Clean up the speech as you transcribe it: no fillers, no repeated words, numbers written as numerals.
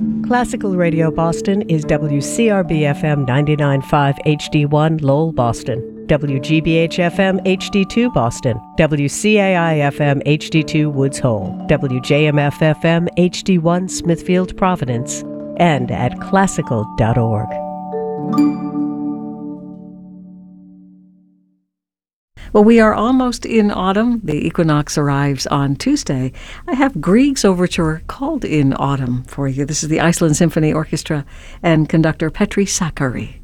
Classical Radio Boston is WCRB-FM 99.5 HD1 Lowell, Boston, WGBH-FM HD2 Boston, WCAI-FM HD2 Woods Hole, WJMF-FM HD1 Smithfield, Providence, and at classical.org. Well, we are almost in autumn. The equinox arrives on Tuesday. I have Grieg's overture called In Autumn for you. This is the Iceland Symphony Orchestra and conductor Petri Sakari.